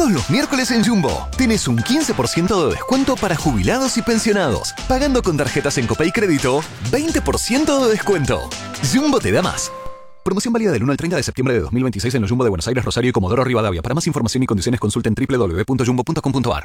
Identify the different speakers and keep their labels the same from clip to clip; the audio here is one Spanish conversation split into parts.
Speaker 1: Todos los miércoles en Jumbo tenés un 15% de descuento para jubilados y pensionados. Pagando con tarjetas en Copay Crédito, 20% de descuento. Jumbo te da más. Promoción válida del 1 al 30 de septiembre de 2026 en los Jumbo de Buenos Aires, Rosario y Comodoro Rivadavia. Para más información y condiciones consulten www.jumbo.com.ar.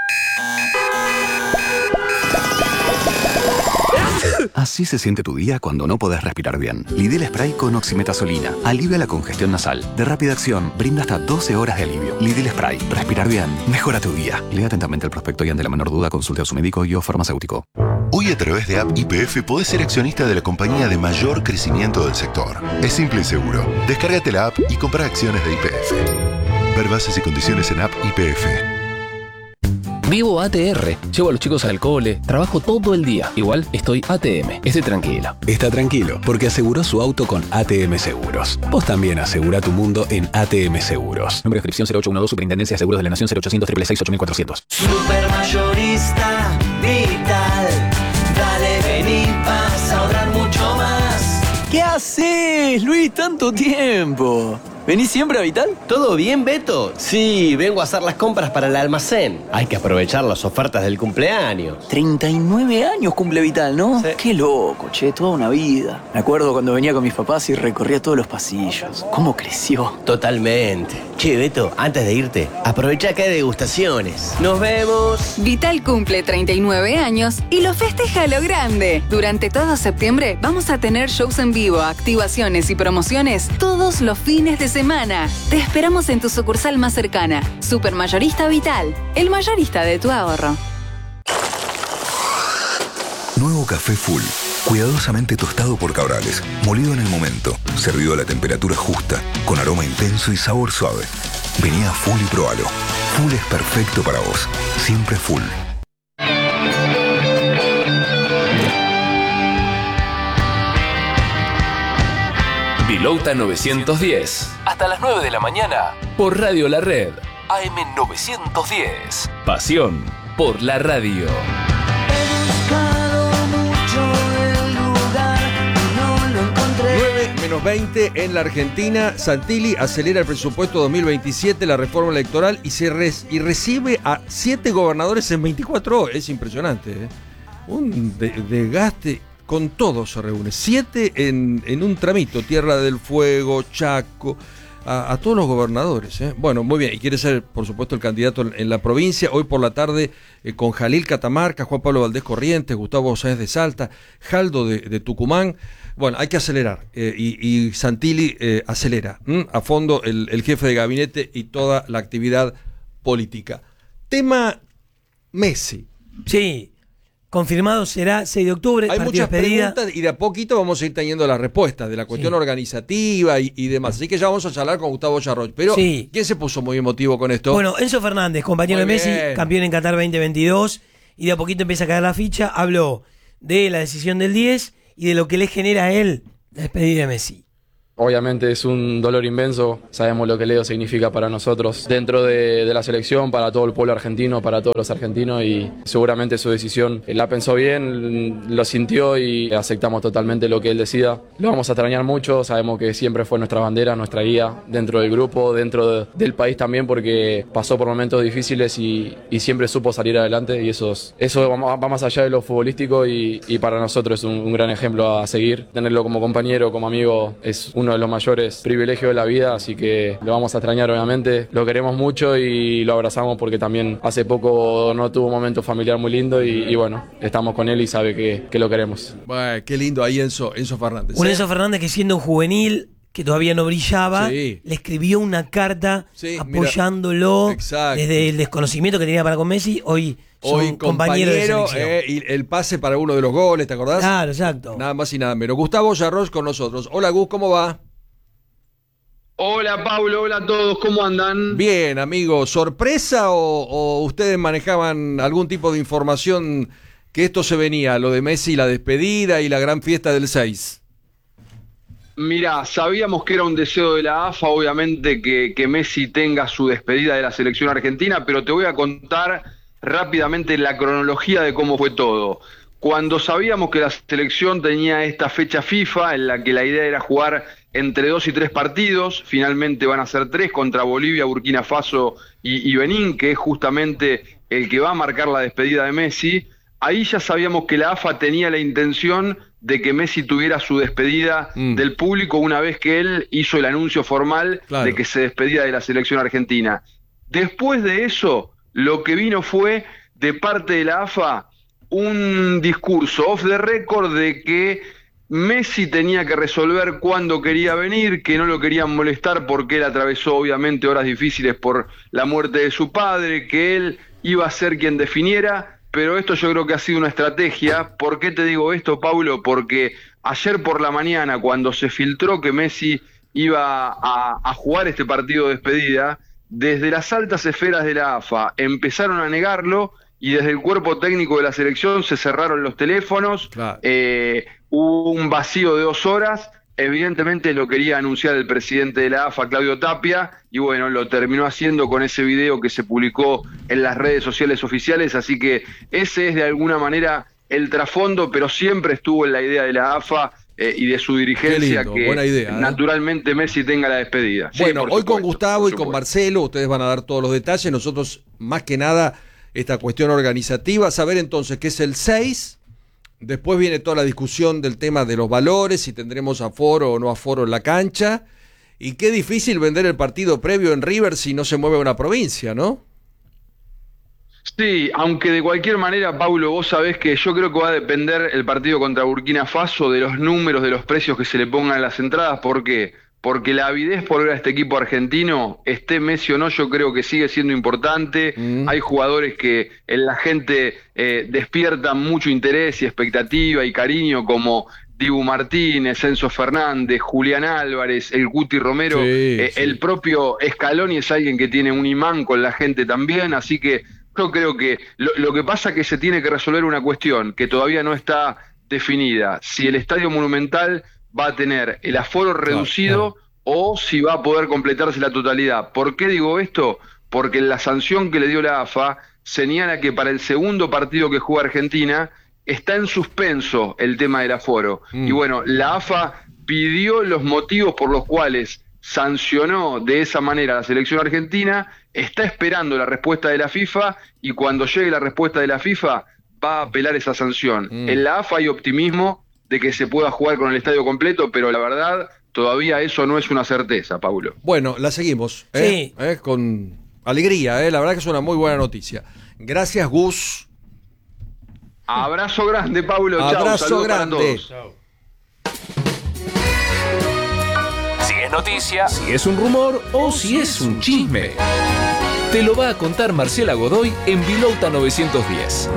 Speaker 1: Así se siente tu día cuando no podés respirar bien. Lidl Spray con oximetazolina alivia la congestión nasal. De rápida acción, brinda hasta 12 horas de alivio. Lidl Spray. Respirar bien mejora tu día. Lea atentamente el prospecto y ante la menor duda consulte a su médico y o farmacéutico.
Speaker 2: Hoy a través de App YPF podés ser accionista de la compañía de mayor crecimiento del sector. Es simple y seguro. Descárgate la app y compra acciones de YPF. Ver bases y condiciones en App YPF.
Speaker 3: Vivo ATR, llevo a los chicos al cole, trabajo todo el día. Igual estoy ATM, estoy tranquilo.
Speaker 4: Está tranquilo, porque aseguró su auto con ATM Seguros. Vos también asegura tu mundo en ATM Seguros.
Speaker 3: Número de inscripción 0812, Superintendencia de Seguros de la Nación 0800 666 8400.
Speaker 5: Supermayorista Vital. Dale, vení, vas a ahorrar mucho más.
Speaker 6: ¿Qué haces, Luis? Tanto tiempo. ¿Venís siempre a Vital?
Speaker 7: ¿Todo bien, Beto? Sí, vengo a hacer las compras para el almacén. Hay que aprovechar las ofertas del cumpleaños.
Speaker 6: 39 años cumple Vital, ¿no?
Speaker 7: Sí.
Speaker 6: Qué loco, che, toda una vida. Me acuerdo cuando venía con mis papás y recorría todos los pasillos. ¿Cómo creció?
Speaker 7: Totalmente. Che, Beto, antes de irte, aprovecha que hay degustaciones. ¡Nos vemos!
Speaker 8: Vital cumple 39 años y lo festeja a lo grande. Durante todo septiembre vamos a tener shows en vivo, activaciones y promociones todos los fines de semana. Te esperamos en tu sucursal más cercana. Supermayorista Vital, el mayorista de tu ahorro.
Speaker 9: Nuevo café Full. Cuidadosamente tostado por Cabrales. Molido en el momento. Servido a la temperatura justa. Con aroma intenso y sabor suave. Vení a Full y probalo. Full es perfecto para vos. Siempre Full.
Speaker 3: Vilouta 910. Hasta las 9 de la mañana. Por Radio La Red. AM 910. Pasión por la radio.
Speaker 5: He buscado mucho el lugar y no lo encontré.
Speaker 10: 9-20 en la Argentina. Santilli acelera el presupuesto 2027, la reforma electoral, y recibe a 7 gobernadores en 24 horas. Es impresionante, ¿eh? Un desgaste. Con todos se reúne. 7 en un tramito. Tierra del Fuego, Chaco, a todos los gobernadores, ¿eh? Bueno, muy bien. Y quiere ser, por supuesto, el candidato en la provincia. Hoy por la tarde con Jalil Catamarca, Juan Pablo Valdés Corrientes, Gustavo Sáenz de Salta, Jaldo de Tucumán. Bueno, hay que acelerar. Y Santilli acelera a fondo el jefe de gabinete y toda la actividad política. Tema Messi.
Speaker 11: Sí. Confirmado será 6 de octubre.
Speaker 10: Hay muchas preguntas y de a poquito vamos a ir teniendo las respuestas de la cuestión organizativa y demás. Así que ya vamos a charlar con Gustavo Yarroch. Pero, ¿quién se puso muy emotivo con esto?
Speaker 11: Bueno, Enzo Fernández, compañero
Speaker 10: muy
Speaker 11: de Messi,
Speaker 10: bien.
Speaker 11: campeón en Qatar 2022. Y de a poquito empieza a caer la ficha. Habló de la decisión del 10 y de lo que le genera a él la despedida de Messi.
Speaker 12: Obviamente es un dolor inmenso, sabemos lo que Leo significa para nosotros dentro de la selección, para todo el pueblo argentino, para todos los argentinos, y seguramente su decisión la pensó bien, lo sintió y aceptamos totalmente lo que él decida. Lo vamos a extrañar mucho, sabemos que siempre fue nuestra bandera, nuestra guía dentro del grupo, dentro del país también, porque pasó por momentos difíciles y siempre supo salir adelante, y eso va más allá de lo futbolístico y para nosotros es un gran ejemplo a seguir. Tenerlo como compañero, como amigo, es uno de los mayores privilegios de la vida, así que lo vamos a extrañar obviamente, lo queremos mucho y lo abrazamos porque también hace poco no tuvo un momento familiar muy lindo y bueno, estamos con él y sabe que lo queremos.
Speaker 10: Bueno, qué lindo ahí Enzo Fernández.
Speaker 11: Un Enzo Fernández que siendo un juvenil que todavía no brillaba, le escribió una carta apoyándolo desde el desconocimiento que tenía para con Messi. Hoy compañero de selección.
Speaker 10: Y el pase para uno de los goles, ¿te acordás?
Speaker 11: Claro, exacto.
Speaker 10: Nada más y nada menos. Gustavo Yarroch con nosotros. Hola Gus, ¿cómo va?
Speaker 13: Hola Pablo, hola a todos, ¿cómo andan?
Speaker 10: Bien, amigo. ¿Sorpresa o ustedes manejaban algún tipo de información que esto se venía, lo de Messi, la despedida y la gran fiesta del 6?
Speaker 13: Mirá, sabíamos que era un deseo de la AFA, obviamente, que Messi tenga su despedida de la selección argentina, pero te voy a contar rápidamente la cronología de cómo fue todo. Cuando sabíamos que la selección tenía esta fecha FIFA en la que la idea era jugar entre 2 y 3 partidos, finalmente van a ser 3 contra Bolivia, Burkina Faso y Benín, que es justamente el que va a marcar la despedida de Messi. Ahí ya sabíamos que la AFA tenía la intención de que Messi tuviera su despedida del público una vez que él hizo el anuncio formal de que se despedía de la selección argentina. Después de eso, lo que vino fue, de parte de la AFA, un discurso off the record de que Messi tenía que resolver cuándo quería venir, que no lo querían molestar porque él atravesó obviamente horas difíciles por la muerte de su padre, que él iba a ser quien definiera, pero esto yo creo que ha sido una estrategia. ¿Por qué te digo esto, Paulo? Porque ayer por la mañana, cuando se filtró que Messi iba a jugar este partido de despedida, desde las altas esferas de la AFA empezaron a negarlo, y desde el cuerpo técnico de la selección se cerraron los teléfonos, hubo un vacío de 2 horas, evidentemente lo quería anunciar el presidente de la AFA, Claudio Tapia, y bueno, lo terminó haciendo con ese video que se publicó en las redes sociales oficiales, así que ese es de alguna manera el trasfondo, pero siempre estuvo en la idea de la AFA y de su dirigencia que
Speaker 10: buena idea,
Speaker 13: naturalmente Messi tenga la despedida.
Speaker 10: Bueno,
Speaker 13: sí,
Speaker 10: hoy con Gustavo y con Marcelo, ustedes van a dar todos los detalles, nosotros más que nada esta cuestión organizativa, saber entonces qué es el 6, después viene toda la discusión del tema de los valores, si tendremos aforo o no aforo en la cancha, y qué difícil vender el partido previo en River si no se mueve una provincia, ¿no?
Speaker 13: Sí, aunque de cualquier manera, Paulo, vos sabés que yo creo que va a depender el partido contra Burkina Faso de los números, de los precios que se le pongan a las entradas. ¿Por qué? Porque la avidez por ver a este equipo argentino, esté Messi o no, yo creo que sigue siendo importante. Hay jugadores que en la gente despiertan mucho interés y expectativa y cariño, como Dibu Martínez, Enzo Fernández, Julián Álvarez, el Guti Romero, el propio Scaloni es alguien que tiene un imán con la gente también, así que yo creo que lo que pasa es que se tiene que resolver una cuestión que todavía no está definida, si el Estadio Monumental va a tener el aforo reducido o si va a poder completarse la totalidad. ¿Por qué digo esto? Porque la sanción que le dio la AFA señala que para el segundo partido que juega Argentina está en suspenso el tema del aforo. Y bueno, la AFA pidió los motivos por los cuales sancionó de esa manera a la selección argentina, está esperando la respuesta de la FIFA, y cuando llegue la respuesta de la FIFA va a apelar esa sanción. En la AFA hay optimismo de que se pueda jugar con el estadio completo, pero la verdad todavía eso no es una certeza, Paulo.
Speaker 10: Bueno, la seguimos con alegría, la verdad que es una muy buena noticia. Gracias, Gus.
Speaker 13: Abrazo grande, Paulo.
Speaker 3: Abrazo
Speaker 13: Chau,
Speaker 3: grande.
Speaker 13: Chau.
Speaker 3: Si es noticia, si es un rumor o si es un chisme, te lo va a contar Marcela Godoy en Vilouta 910.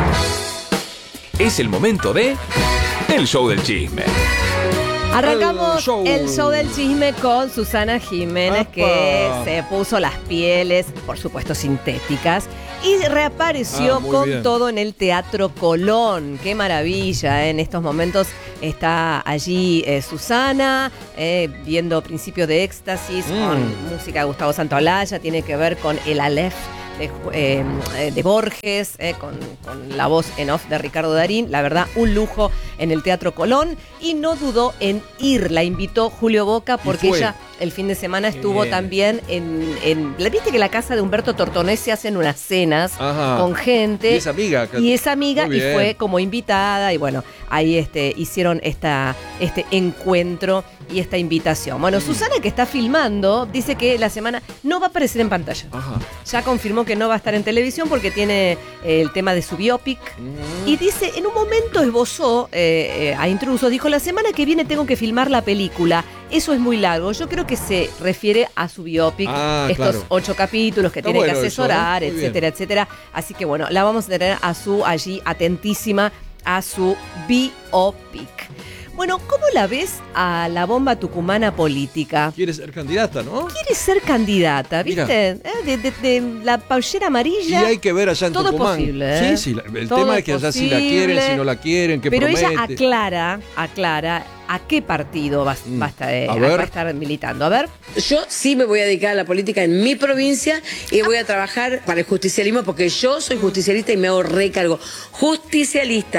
Speaker 3: Es el momento de El Show del Chisme.
Speaker 14: Arrancamos el show del chisme con Susana Jiménez, que se puso las pieles, por supuesto sintéticas, y reapareció con bien. Todo en el Teatro Colón. Qué maravilla, en estos momentos está allí Susana, viendo Principio de Éxtasis, con música de Gustavo Santaolalla, tiene que ver con el Aleph de Borges, con la voz en off de Ricardo Darín. La verdad, un lujo en el Teatro Colón, y no dudó en ir. La invitó Julio Boca porque ella el fin de semana estuvo también viste que en la casa de Humberto Tortonés se hacen unas cenas con gente, y es amiga y fue como invitada, y bueno, ahí hicieron este encuentro y esta invitación. Bueno, Susana, que está filmando, dice que la semana no va a aparecer en pantalla. Ya confirmó que no va a estar en televisión porque tiene el tema de su biopic. Y dice, en un momento esbozó a Intrusos, dijo, la semana que viene tengo que filmar la película. Eso es muy largo. Yo creo que se refiere a su biopic, estos 8 capítulos que tiene que asesorar, etcétera, etcétera. Así que bueno, la vamos a tener allí atentísima a su biopic. Bueno, ¿cómo la ves a la bomba tucumana política?
Speaker 10: Quiere ser candidata, ¿no?
Speaker 14: Quiere ser candidata, ¿viste? De la pollera amarilla.
Speaker 10: Y hay que ver allá en
Speaker 14: todo
Speaker 10: Tucumán.
Speaker 14: Es posible,
Speaker 10: Sí, el tema es que allá si la quieren, si no la quieren, qué
Speaker 14: pero
Speaker 10: promete.
Speaker 14: Ella aclara a qué partido va a estar militando. A ver.
Speaker 15: Yo sí me voy a dedicar a la política en mi provincia y voy a trabajar para el justicialismo, porque yo soy justicialista y me hago recargo. Justicialista.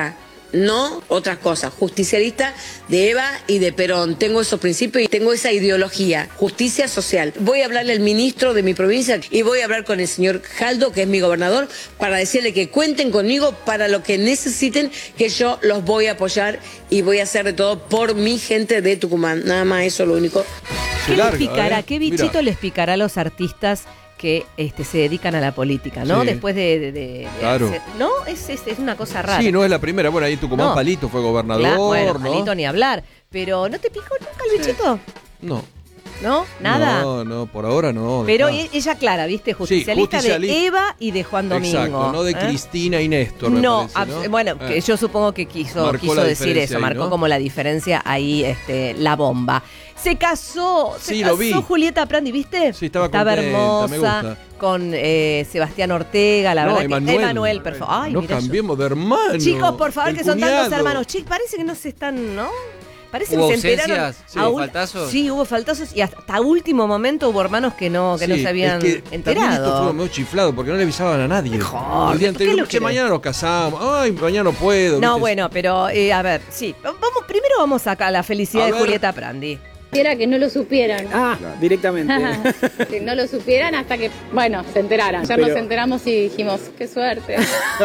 Speaker 15: no otras cosas. Justicialista de Eva y de Perón. Tengo esos principios y tengo esa ideología. Justicia social. Voy a hablarle al ministro de mi provincia y voy a hablar con el señor Jaldo, que es mi gobernador, para decirle que cuenten conmigo para lo que necesiten, que yo los voy a apoyar y voy a hacer de todo por mi gente de Tucumán. Nada más, eso es lo único.
Speaker 14: ¿Qué les picará? ¿Qué bichito les picará a los artistas que se dedican a la política, ¿no?
Speaker 10: Sí.
Speaker 14: Después de
Speaker 10: Claro.
Speaker 14: hacer, ¿no? Es una cosa rara.
Speaker 10: Sí, no es la primera. Bueno, ahí Tucumán
Speaker 14: No.
Speaker 10: Palito fue gobernador,
Speaker 14: Claro, bueno,
Speaker 10: ¿no?
Speaker 14: Palito ni hablar. Pero ¿no te picó nunca el bichito?
Speaker 10: No.
Speaker 14: ¿No? ¿Nada?
Speaker 10: No, por ahora no.
Speaker 14: Pero
Speaker 10: Está.
Speaker 14: ella, Clara, ¿viste? Justicialista de Eva y de Juan Domingo.
Speaker 10: Exacto, no de Cristina y Néstor, me
Speaker 14: No,
Speaker 10: parece, ¿no?
Speaker 14: bueno, que yo supongo que quiso
Speaker 10: la
Speaker 14: decir
Speaker 10: diferencia
Speaker 14: eso,
Speaker 10: ahí,
Speaker 14: marcó
Speaker 10: ¿no?
Speaker 14: como la diferencia ahí, la bomba. Se casó
Speaker 10: lo vi.
Speaker 14: Julieta Prandi, ¿viste?
Speaker 10: Sí, estaba contenta,
Speaker 14: hermosa,
Speaker 10: me gusta.
Speaker 14: con Sebastián Ortega, la verdad Emanuel, por favor. Ay,
Speaker 10: no
Speaker 14: mira,
Speaker 10: cambiemos de hermano.
Speaker 14: chicos, por favor,
Speaker 10: El
Speaker 14: que son tantos
Speaker 10: cuñado.
Speaker 14: hermanos. Chicos, parece que no se están, ¿no? Parece
Speaker 16: ¿Hubo
Speaker 14: que se enteraron.
Speaker 16: ausencias? Sí, ¿hubo faltazos?
Speaker 14: Sí, hubo faltazos y hasta último momento hubo hermanos que no se habían
Speaker 10: es que también esto
Speaker 14: enterado.
Speaker 10: fue medio chiflado porque no le avisaban a nadie.
Speaker 14: Mejor,
Speaker 10: El día
Speaker 14: ¿por qué
Speaker 10: anterior,
Speaker 14: lo
Speaker 10: che,
Speaker 14: querés?
Speaker 10: mañana nos casamos. Ay, mañana no puedo.
Speaker 14: No,
Speaker 10: ¿viste?
Speaker 14: bueno, pero a ver, sí. Primero vamos acá a la felicidad
Speaker 10: A
Speaker 14: de
Speaker 10: ver.
Speaker 14: Julieta Prandi.
Speaker 17: Era que no lo supieran.
Speaker 18: Directamente.
Speaker 17: Que no lo supieran hasta que, bueno, se enteraran. Ya
Speaker 18: Pero-
Speaker 17: nos enteramos y dijimos, qué suerte.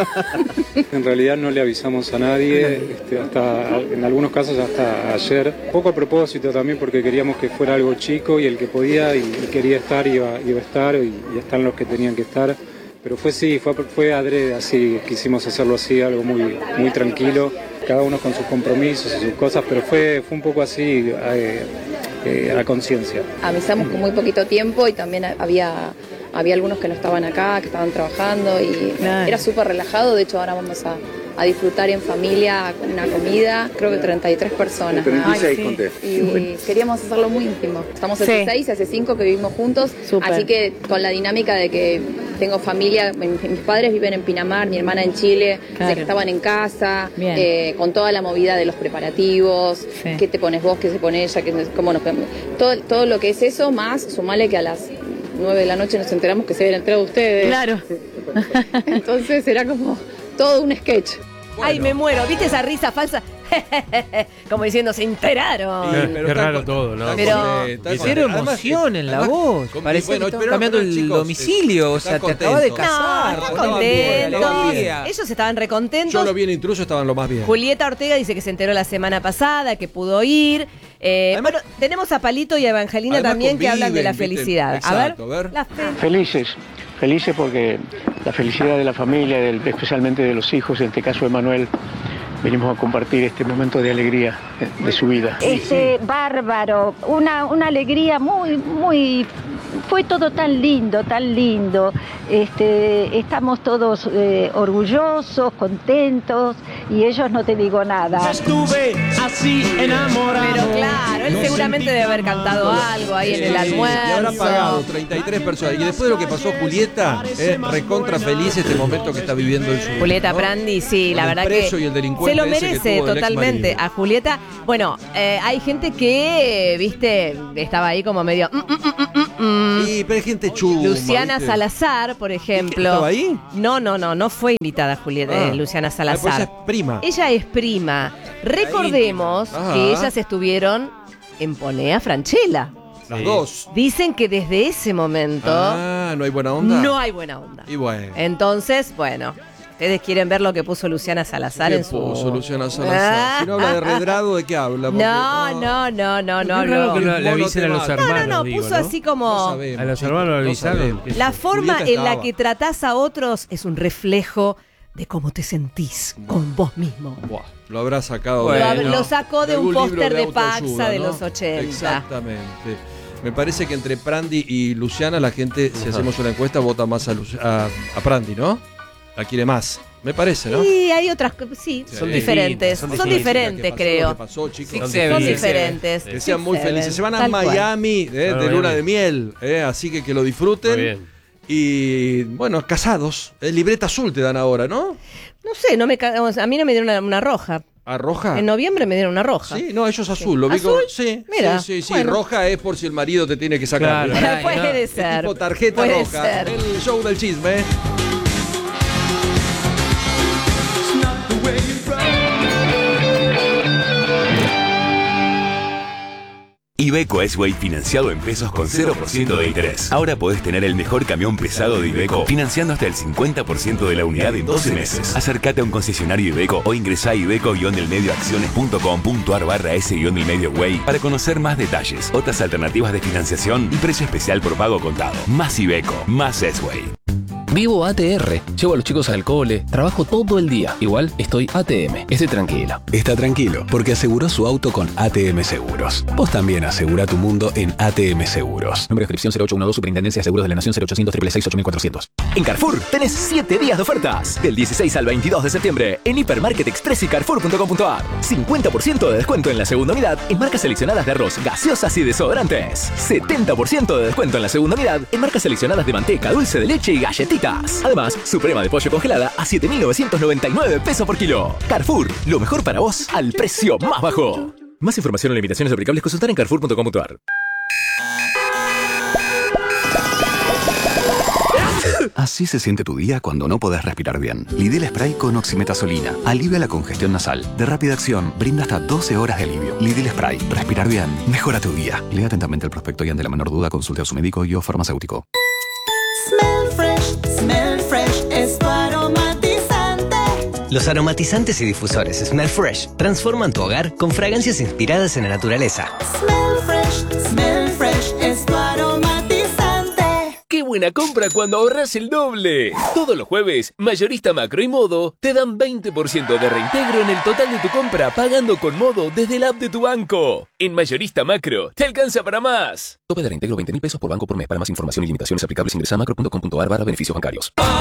Speaker 18: En realidad no le avisamos a nadie, hasta en algunos casos hasta ayer. Poco a propósito también porque queríamos que fuera algo chico y el que podía y quería estar iba a estar y están los que tenían que estar. Pero fue adrede, así, quisimos hacerlo así, algo muy, muy tranquilo, cada uno con sus compromisos y sus cosas, pero fue un poco así a conciencia.
Speaker 17: Avisamos con muy poquito tiempo y también había algunos que no estaban acá, que estaban trabajando y era súper relajado. De hecho, ahora vamos a disfrutar en familia una comida, creo que 33 personas.
Speaker 18: 36 conté.
Speaker 17: Y queríamos hacerlo muy íntimo. Estamos hace
Speaker 14: Sí.
Speaker 17: 6, hace 5 que vivimos juntos,
Speaker 14: Súper.
Speaker 17: así que con la dinámica de que tengo familia, mis padres viven en Pinamar, mi hermana en Chile,
Speaker 14: Claro.
Speaker 17: así que estaban en casa,
Speaker 14: Bien.
Speaker 17: con toda la movida de los preparativos,
Speaker 14: Sí.
Speaker 17: qué te pones vos, qué se pone ella, cómo nos todo lo que es eso, más sumale que a las 9 de la noche nos enteramos que se habían enterado ustedes.
Speaker 14: Claro.
Speaker 17: Entonces era como todo un sketch.
Speaker 14: Ay, me muero. ¿Viste esa risa falsa? Como diciendo, se enteraron.
Speaker 10: Qué raro todo, ¿no?
Speaker 14: Pero
Speaker 16: Cero emoción en la voz. Parece que estaba cambiando el domicilio. O sea, te acaba de casar.
Speaker 14: No, está
Speaker 10: Estaban
Speaker 14: contento.
Speaker 10: bien.
Speaker 14: Ellos estaban recontentos.
Speaker 10: Yo lo vi en Intruso, estaban lo más bien.
Speaker 14: Julieta Ortega dice que se enteró la semana pasada, que pudo ir. Bueno, tenemos a Palito y a Evangelina
Speaker 10: Además
Speaker 14: también que hablan de la
Speaker 10: conviven, ¿viste?
Speaker 14: felicidad.
Speaker 10: Exacto,
Speaker 14: a ver. La
Speaker 19: Felices porque la felicidad de la familia, especialmente de los hijos, en este caso de Manuel, venimos a compartir este momento de alegría de su vida.
Speaker 20: Bárbaro, una alegría muy, fue todo tan lindo, tan lindo. Estamos todos orgullosos, contentos y ellos no te digo nada.
Speaker 5: Estuve así enamorado.
Speaker 14: Pero claro, él seguramente debe haber cantado algo ahí en el almuerzo.
Speaker 10: Y habrá pagado 33 personas. Y después de lo que pasó Julieta, recontra feliz este momento que está viviendo en su vida.
Speaker 14: Julieta Prandi, sí, la
Speaker 10: Con el
Speaker 14: verdad
Speaker 10: preso
Speaker 14: que
Speaker 10: y el delincuente
Speaker 14: se lo
Speaker 10: ese que
Speaker 14: merece
Speaker 10: tuvo del
Speaker 14: totalmente
Speaker 10: exmarido.
Speaker 14: a Julieta. Bueno, hay gente que, viste, estaba ahí como medio...
Speaker 10: Sí, pero hay gente chuma.
Speaker 14: Luciana
Speaker 10: ¿viste?
Speaker 14: Salazar, por ejemplo.
Speaker 10: ¿Estaba ahí?
Speaker 14: No fue invitada Julieta,
Speaker 10: Ah.
Speaker 14: Luciana
Speaker 10: Pues
Speaker 14: Salazar.
Speaker 10: ella es prima.
Speaker 14: Ella es prima. Recordemos
Speaker 10: Ajá.
Speaker 14: que ellas estuvieron en Ponea Franchella.
Speaker 10: Las dos.
Speaker 14: Dicen que desde ese momento
Speaker 10: Ah, ¿no hay buena onda?
Speaker 14: no hay buena onda.
Speaker 10: Y bueno.
Speaker 14: Entonces, bueno, ustedes quieren ver lo que puso Luciana Salazar
Speaker 10: ¿Qué
Speaker 14: en su...
Speaker 10: puso Luciana Salazar? Si no habla de Redrado, ¿de qué habla? Porque-
Speaker 14: No habló.
Speaker 16: que no le avisen a los hermanos.
Speaker 14: No,
Speaker 16: digo,
Speaker 14: puso así como...
Speaker 10: No sabemos,
Speaker 16: A los
Speaker 10: chicos,
Speaker 16: hermanos lo
Speaker 10: no
Speaker 16: avisaron.
Speaker 10: sabemos.
Speaker 14: La forma
Speaker 10: Julieta
Speaker 14: en la
Speaker 10: estaba.
Speaker 14: que tratás a otros es un reflejo de cómo te sentís con vos mismo.
Speaker 10: Buah, lo habrá sacado
Speaker 16: Bueno.
Speaker 14: Lo sacó de un
Speaker 10: algún libro
Speaker 14: póster de
Speaker 10: autoayuda,
Speaker 14: Paxa de
Speaker 10: ¿no?
Speaker 14: los 80.
Speaker 10: Exactamente. Me parece que entre Prandi y Luciana la gente, si hacemos una encuesta, vota más a Prandi, ¿no? La quiere más. Me parece, ¿no?
Speaker 14: Y hay otras cosas, sí,
Speaker 10: Sí.
Speaker 14: son diferentes.
Speaker 16: Son
Speaker 14: Son
Speaker 16: diferentes.
Speaker 14: diferentes, creo.
Speaker 10: Lo que pasó, chicos.
Speaker 14: Son
Speaker 16: Six Seven.
Speaker 14: diferentes.
Speaker 10: Que sean muy
Speaker 14: Six Seven,
Speaker 10: felices. Se van a
Speaker 14: tal cual.
Speaker 10: Miami de
Speaker 16: Miami.
Speaker 10: luna de miel. Así que lo disfruten.
Speaker 16: Muy bien.
Speaker 10: Y bueno, casados. Libreta azul te dan ahora, ¿no?
Speaker 14: No sé, a mí no me dieron una roja.
Speaker 10: ¿A roja?
Speaker 14: En noviembre me dieron una roja.
Speaker 10: Sí, no, ellos azul. Lo vi con-
Speaker 14: ¿Azul?
Speaker 10: Sí,
Speaker 14: Mira,
Speaker 10: sí.
Speaker 14: bueno.
Speaker 10: Roja es por si el marido te tiene que sacar.
Speaker 16: Claro.
Speaker 14: Puede
Speaker 10: Es
Speaker 14: ser.
Speaker 10: tipo tarjeta
Speaker 14: Puede
Speaker 10: roja.
Speaker 14: ser.
Speaker 10: El show del chisme.
Speaker 21: Iveco S-Way financiado en pesos con 0% de interés. Ahora podés tener el mejor camión pesado de Iveco financiando hasta el 50% de la unidad en 12 meses. Acércate a un concesionario Iveco o ingresá a iveco-delmedioacciones.com.ar/S-delmedioway para conocer más detalles, otras alternativas de financiación y precio especial por pago contado. Más Iveco, más S-Way.
Speaker 3: Vivo ATR, llevo a los chicos al cole, trabajo todo el día. Igual estoy ATM, estoy tranquilo.
Speaker 4: Está tranquilo, porque aseguró su auto con ATM Seguros. Vos también asegurá tu mundo en ATM Seguros. Número de inscripción 0812, Superintendencia de Seguros de la Nación 0800 666 8400.
Speaker 1: En Carrefour tenés 7 días de ofertas. Del 16 al 22 de septiembre en Hipermarket Express y Carrefour.com.ar. 50% de descuento en la segunda unidad en marcas seleccionadas de arroz, gaseosas y desodorantes. 70% de descuento en la segunda unidad en marcas seleccionadas de manteca, dulce de leche y galletitas. Además, suprema de pollo congelada a 7.999 pesos por kilo. Carrefour, lo mejor para vos al precio más bajo. Más información o limitaciones aplicables consultar en Carrefour.com.ar. Así se siente tu día cuando no podés respirar bien. Lidl Spray con oximetazolina alivia la congestión nasal. De rápida acción, brinda hasta 12 horas de alivio. Lidl Spray, respirar bien, mejora tu día. Lea atentamente el prospecto y ante la menor duda consulte a su médico y o farmacéutico.
Speaker 5: Smell Fresh es tu aromatizante.
Speaker 22: Los aromatizantes y difusores Smell Fresh transforman tu hogar con fragancias inspiradas en la naturaleza.
Speaker 5: Smell Fresh es tu aromatizante.
Speaker 3: ¡Qué buena compra cuando ahorras el doble! Todos los jueves, Mayorista Macro y Modo te dan 20% de reintegro en el total de tu compra pagando con Modo desde el app de tu banco. En Mayorista Macro, te alcanza para más.
Speaker 4: Tope de reintegro 20.000 pesos por banco por mes. Para más información y limitaciones aplicables ingresa a macro.com.ar/beneficios bancarios.